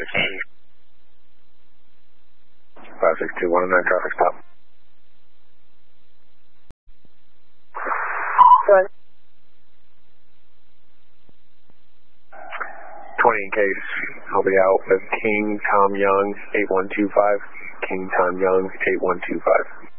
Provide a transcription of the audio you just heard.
562109 traffic stop. Good. 20 in case. I'll be out with King Tom Young 8125. King Tom Young 8125.